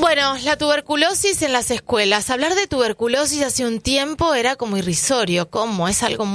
Bueno, la tuberculosis en las escuelas. Hablar de tuberculosis hace un tiempo era como irrisorio. ¿Cómo? Es algo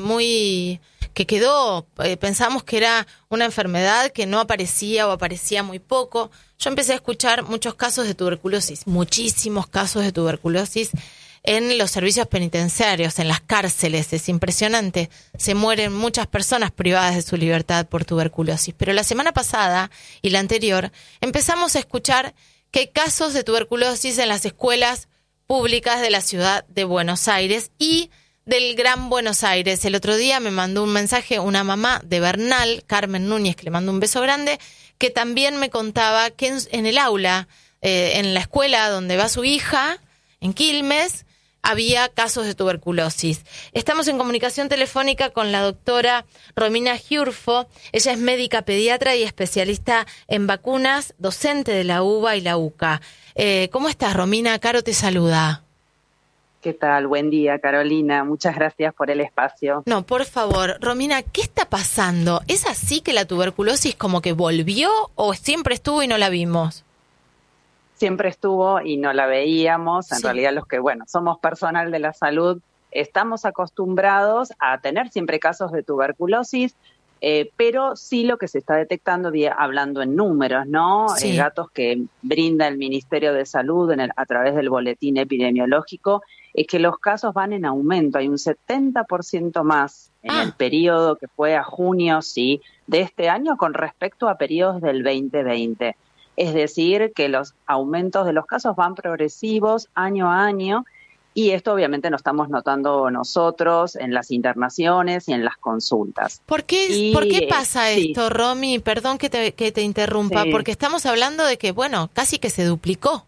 muy que quedó. Pensamos que era una enfermedad que no aparecía o aparecía muy poco. Yo empecé a escuchar muchos casos de tuberculosis, muchísimos casos de tuberculosis en los servicios penitenciarios, en las cárceles. Es impresionante. Se mueren muchas personas privadas de su libertad por tuberculosis. Pero la semana pasada y la anterior empezamos a escuchar que hay casos de tuberculosis en las escuelas públicas de la ciudad de Buenos Aires y del Gran Buenos Aires. El otro día me mandó un mensaje una mamá de Bernal, Carmen Núñez, que le mando un beso grande, que también me contaba que en el aula, en la escuela donde va su hija, en Quilmes, había casos de tuberculosis. Estamos en comunicación telefónica con la doctora Romina Giurfo. Ella es médica pediatra y especialista en vacunas, docente de la UBA y la UCA. ¿Cómo estás, Romina? Caro te saluda. ¿Qué tal? Buen día, Carolina. Muchas gracias por el espacio. No, por favor, Romina, ¿qué está pasando? ¿Es así que la tuberculosis como que volvió o siempre estuvo y no la vimos? Siempre estuvo y no la veíamos. En realidad los que, somos personal de la salud, estamos acostumbrados a tener siempre casos de tuberculosis, pero sí lo que se está detectando, hablando en números, ¿no? Sí. Datos que brinda el Ministerio de Salud a través del boletín epidemiológico, es que los casos van en aumento. Hay un 70% más en el periodo que fue a junio, de este año con respecto a periodos del 2020. Es decir, que los aumentos de los casos van progresivos año a año y esto obviamente lo estamos notando nosotros en las internaciones y en las consultas. ¿Por qué pasa esto, Romy? Perdón que te interrumpa, porque estamos hablando de que, casi que se duplicó.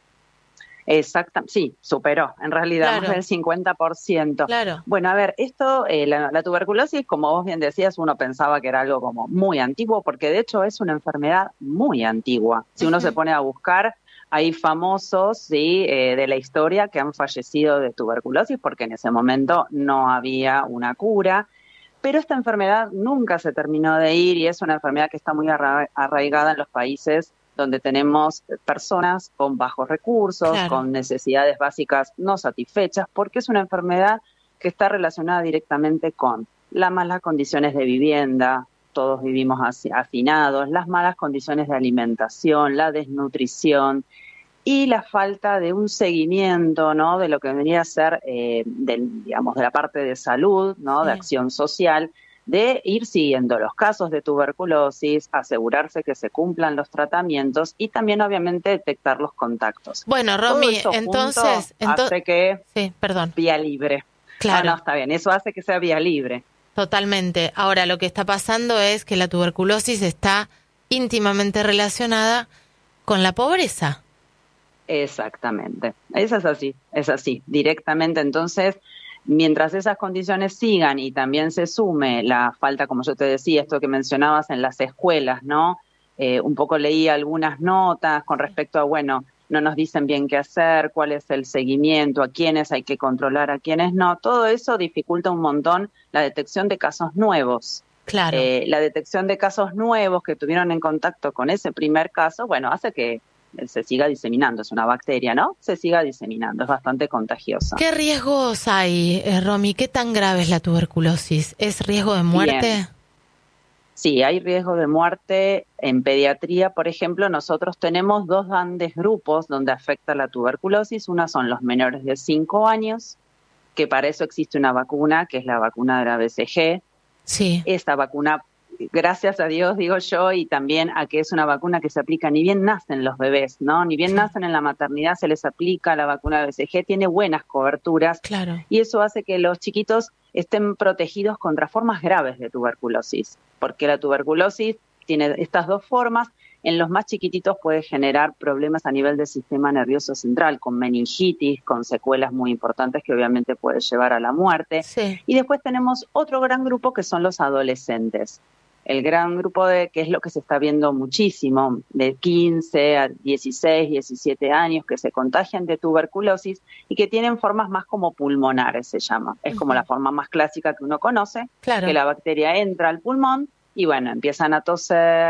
Exactamente, sí, superó, en realidad, más del 50%. Claro. Bueno, a ver, esto, la tuberculosis, como vos bien decías, uno pensaba que era algo como muy antiguo, porque de hecho es una enfermedad muy antigua. Si uno se pone a buscar, hay famosos, de la historia que han fallecido de tuberculosis, porque en ese momento no había una cura. Pero esta enfermedad nunca se terminó de ir y es una enfermedad que está muy arraigada en los países donde tenemos personas con bajos recursos, con necesidades básicas no satisfechas, porque es una enfermedad que está relacionada directamente con las malas condiciones de vivienda, todos vivimos hacinados, las malas condiciones de alimentación, la desnutrición y la falta de un seguimiento, ¿no?, de lo que vendría a ser, de la parte de salud, ¿no?, de acción social, de ir siguiendo los casos de tuberculosis, asegurarse que se cumplan los tratamientos y también, obviamente, detectar los contactos. Bueno, Romy, entonces hace que vía libre. Claro. No, está bien, eso hace que sea vía libre. Totalmente. Ahora, lo que está pasando es que la tuberculosis está íntimamente relacionada con la pobreza. Exactamente. Eso es así, directamente. Entonces, mientras esas condiciones sigan y también se sume la falta, como yo te decía, esto que mencionabas en las escuelas, ¿no? Un poco leí algunas notas con respecto a, no nos dicen bien qué hacer, cuál es el seguimiento, a quiénes hay que controlar, a quiénes no. Todo eso dificulta un montón la detección de casos nuevos. Claro. La detección de casos nuevos que tuvieron en contacto con ese primer caso, hace que se siga diseminando. Es una bacteria, ¿no? Se siga diseminando, es bastante contagiosa. ¿Qué riesgos hay, Romy? ¿Qué tan grave es la tuberculosis? ¿Es riesgo de muerte? Bien. Sí, hay riesgo de muerte. En pediatría, por ejemplo, nosotros tenemos dos grandes grupos donde afecta la tuberculosis. Una son los menores de 5 años, que para eso existe una vacuna, que es la vacuna de la BCG. Sí. Esta vacuna, gracias a Dios, digo yo, y también a que es una vacuna que se aplica ni bien nacen los bebés, ¿no? Ni bien nacen en la maternidad se les aplica la vacuna de BCG, tiene buenas coberturas. Claro. Y eso hace que los chiquitos estén protegidos contra formas graves de tuberculosis, porque la tuberculosis tiene estas dos formas. En los más chiquititos puede generar problemas a nivel del sistema nervioso central, con meningitis, con secuelas muy importantes que obviamente puede llevar a la muerte. Sí. Y después tenemos otro gran grupo que son los adolescentes. El gran grupo que es lo que se está viendo muchísimo, de 15 a 16, 17 años, que se contagian de tuberculosis y que tienen formas más como pulmonares, se llama. Es como la forma más clásica que uno conoce, que la bacteria entra al pulmón y empiezan a toser,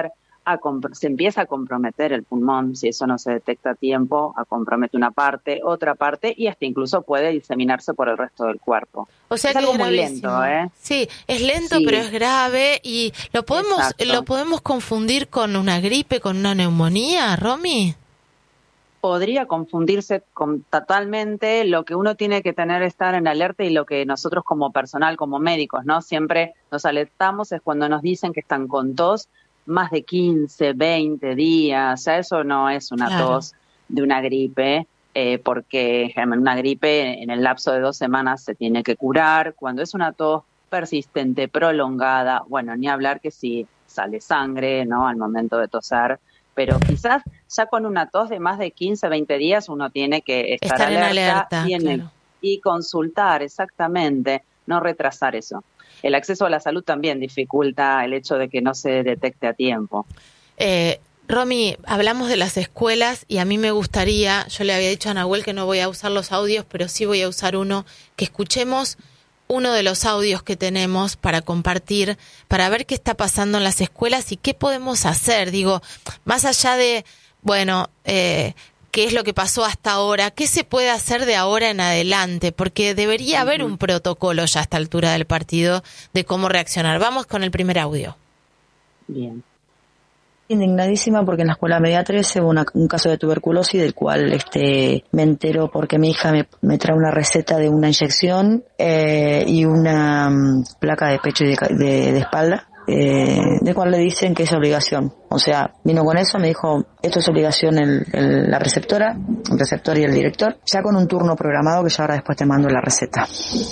se empieza a comprometer el pulmón, si eso no se detecta a tiempo, compromete una parte, otra parte, y hasta incluso puede diseminarse por el resto del cuerpo. O sea, es que algo es muy gravísimo. lento, Sí, es lento, sí, pero es grave, y lo podemos confundir con una gripe, con una neumonía, Romy. Podría confundirse totalmente. Lo que uno tiene que tener es estar en alerta, y lo que nosotros como personal, como médicos, ¿no? Siempre nos alertamos es cuando nos dicen que están con tos más de 15, 20 días. Ya eso no es una tos de una gripe, porque una gripe en el lapso de 2 semanas se tiene que curar. Cuando es una tos persistente, prolongada, bueno, ni hablar que si sale sangre, ¿no? Al momento de toser. Pero quizás ya con una tos de más de 15, 20 días uno tiene que estar alerta y consultar, exactamente, no retrasar eso. El acceso a la salud también dificulta el hecho de que no se detecte a tiempo. Romy, hablamos de las escuelas y a mí me gustaría, yo le había dicho a Nahuel que no voy a usar los audios, pero sí voy a usar uno, que escuchemos uno de los audios que tenemos para compartir, para ver qué está pasando en las escuelas y qué podemos hacer. Digo, más allá de, qué es lo que pasó hasta ahora, qué se puede hacer de ahora en adelante, porque debería haber un protocolo ya a esta altura del partido de cómo reaccionar. Vamos con el primer audio. Bien. Indignadísima porque en la escuela media 13 hubo un caso de tuberculosis del cual me entero porque mi hija me trae una receta de una inyección y una placa de pecho y de espalda, de cual le dicen que es obligación. O sea, vino con eso, me dijo, esto es obligación la receptora, el receptor y el director, ya con un turno programado que yo ahora después te mando la receta.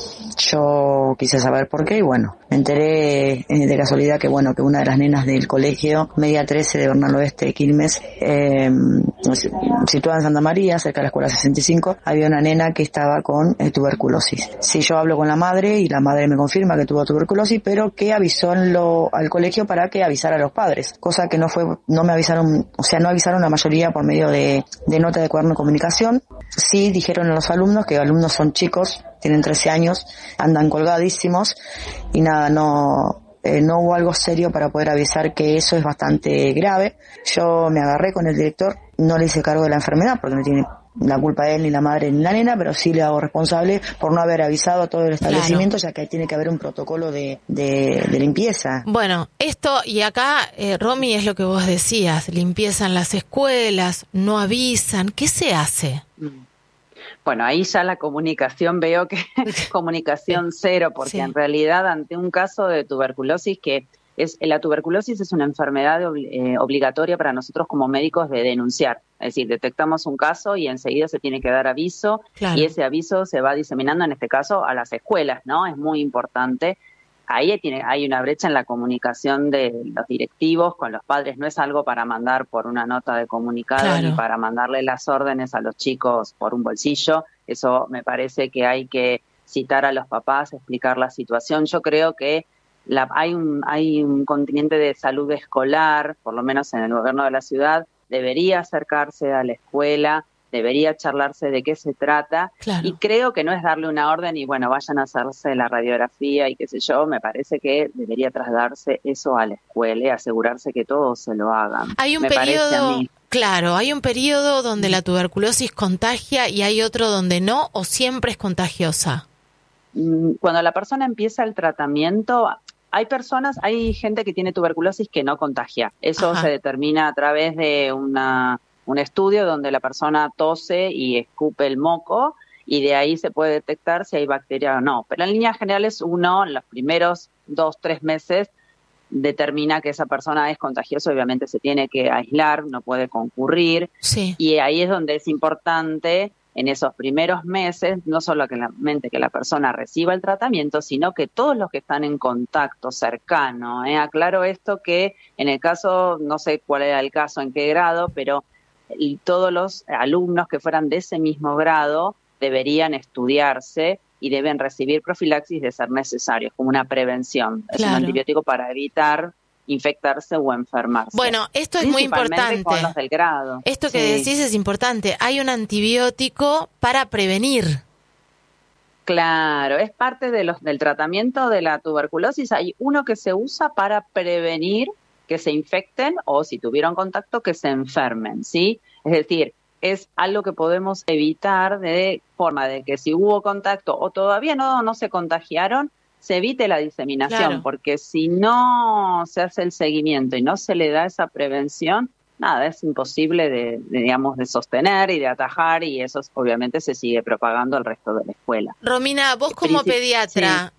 Yo quise saber por qué y bueno, me enteré de casualidad que que una de las nenas del colegio Media 13 de Bernal Oeste de Quilmes, situada en Santa María, cerca de la escuela 65, había una nena que estaba con tuberculosis. Sí, yo hablo con la madre y la madre me confirma que tuvo tuberculosis, pero que avisó al colegio para que avisara a los padres, cosa que no me avisaron, o sea, no avisaron la mayoría por medio de nota de cuaderno de comunicación. Sí dijeron a los alumnos que alumnos son chicos, tienen 13 años, andan colgadísimos y nada, no hubo algo serio para poder avisar que eso es bastante grave. Yo me agarré con el director, no le hice cargo de la enfermedad porque no tiene la culpa él, ni la madre, ni la nena, pero sí le hago responsable por no haber avisado a todo el establecimiento, ya que tiene que haber un protocolo de limpieza. Bueno, esto, y acá, Romy, es lo que vos decías, limpieza en las escuelas, no avisan, ¿qué se hace? Bueno, ahí ya la comunicación, veo que comunicación cero, porque en realidad ante un caso de tuberculosis la tuberculosis es una enfermedad obligatoria para nosotros como médicos de denunciar. Es decir, detectamos un caso y enseguida se tiene que dar aviso, y ese aviso se va diseminando, en este caso, a las escuelas, ¿no? Es muy importante. Ahí hay una brecha en la comunicación de los directivos con los padres. No es algo para mandar por una nota de comunicado ni para mandarle las órdenes a los chicos por un bolsillo. Eso me parece que hay que citar a los papás, explicar la situación. Yo creo que hay un contingente de salud escolar, por lo menos en el gobierno de la ciudad, debería acercarse a la escuela, debería charlarse de qué se trata, y creo que no es darle una orden y vayan a hacerse la radiografía y qué sé yo. Me parece que debería trasladarse eso a la escuela y asegurarse que todos se lo hagan. Hay un hay un periodo donde la tuberculosis contagia y hay otro donde no, o siempre es contagiosa. Cuando la persona empieza el tratamiento, hay gente que tiene tuberculosis que no contagia. Eso se determina a través de un estudio donde la persona tose y escupe el moco, y de ahí se puede detectar si hay bacteria o no. Pero en líneas generales en los primeros 2-3 meses determina que esa persona es contagiosa. Obviamente se tiene que aislar, no puede concurrir, y ahí es donde es importante en esos primeros meses, no solamente que la persona reciba el tratamiento, sino que todos los que están en contacto cercano, aclaro esto, que en el caso, no sé cuál era el caso, en qué grado, pero todos los alumnos que fueran de ese mismo grado deberían estudiarse y deben recibir profilaxis de ser necesario, como una prevención. Es un antibiótico para evitar infectarse o enfermarse. Bueno, esto es muy importante. Con los del grado. Esto que decís es importante. Hay un antibiótico para prevenir. Claro, es parte del tratamiento de la tuberculosis. Hay uno que se usa para prevenir que se infecten o si tuvieron contacto que se enfermen, ¿sí? Es decir, es algo que podemos evitar de forma de que si hubo contacto o todavía no se contagiaron, se evite la diseminación, claro, porque si no se hace el seguimiento y no se le da esa prevención, nada, es imposible de sostener y de atajar, y eso obviamente se sigue propagando al resto de la escuela. Romina, vos como pediatra,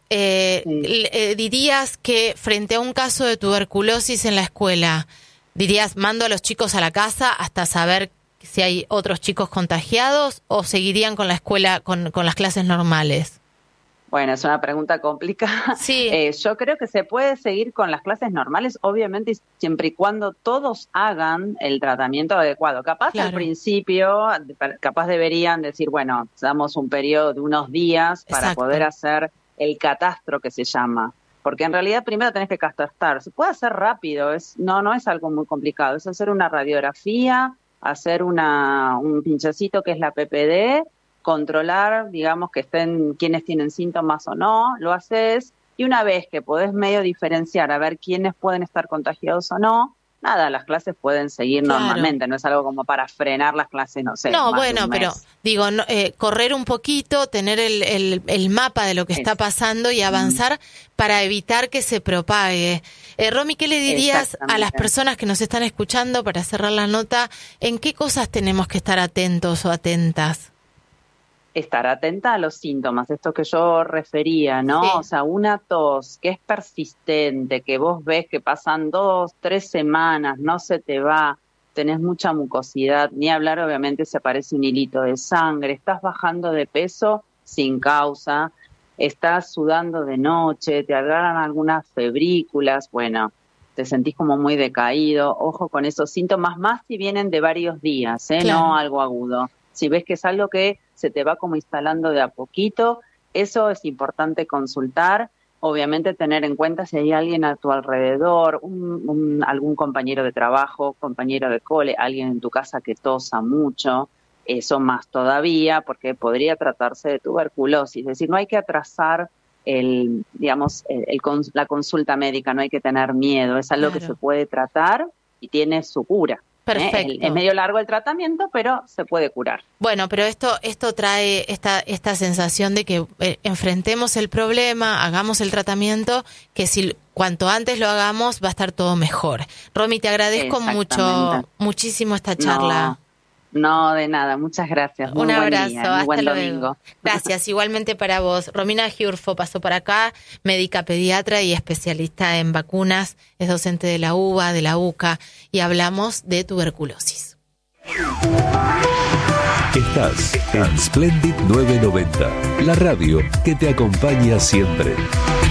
dirías que frente a un caso de tuberculosis en la escuela, dirías, mando a los chicos a la casa hasta saber si hay otros chicos contagiados, o seguirían con la escuela, con las clases normales? Bueno, es una pregunta complicada. Sí. Yo creo que se puede seguir con las clases normales, obviamente, siempre y cuando todos hagan el tratamiento adecuado. Capaz al principio, capaz deberían decir, bueno, damos un periodo de unos días para poder hacer el catastro que se llama. Porque en realidad primero tenés que catastrar. Se puede hacer rápido, no es algo muy complicado. Es hacer una radiografía, hacer un pinchacito que es la PPD, controlar, digamos, que estén quienes tienen síntomas o no, lo haces, y una vez que podés medio diferenciar a ver quiénes pueden estar contagiados o no, nada, las clases pueden seguir normalmente, no es algo como para frenar las clases, no sé. No, bueno, pero digo, correr un poquito, tener el mapa de lo que está pasando y avanzar para evitar que se propague. Romy, ¿qué le dirías a las personas que nos están escuchando, para cerrar la nota, en qué cosas tenemos que estar atentos o atentas? Estar atenta a los síntomas, esto que yo refería, ¿no? Sí. O sea, una tos que es persistente, que vos ves que pasan 2, 3 semanas, no se te va, tenés mucha mucosidad, ni hablar obviamente se aparece un hilito de sangre, estás bajando de peso sin causa, estás sudando de noche, te agarran algunas febrículas, bueno, te sentís como muy decaído, ojo con esos síntomas, más si vienen de varios días, no algo agudo. Si ves que es algo que se te va como instalando de a poquito, eso es importante consultar. Obviamente tener en cuenta si hay alguien a tu alrededor, algún compañero de trabajo, compañero de cole, alguien en tu casa que tosa mucho, eso más todavía, porque podría tratarse de tuberculosis. Es decir, no hay que atrasar la consulta médica, no hay que tener miedo, es algo que se puede tratar y tiene su cura. Perfecto. Es medio largo el tratamiento, pero se puede curar. Bueno, pero esto trae esta sensación de que enfrentemos el problema, hagamos el tratamiento, que cuanto antes lo hagamos va a estar todo mejor. Romy, te agradezco muchísimo esta charla. No, de nada, muchas gracias. Un abrazo, día, hasta buen luego. Domingo. Gracias, igualmente para vos. Romina Giurfo pasó por acá, médica pediatra y especialista en vacunas, es docente de la UBA, de la UCA, y hablamos de tuberculosis. Estás en Splendid 990, la radio que te acompaña siempre.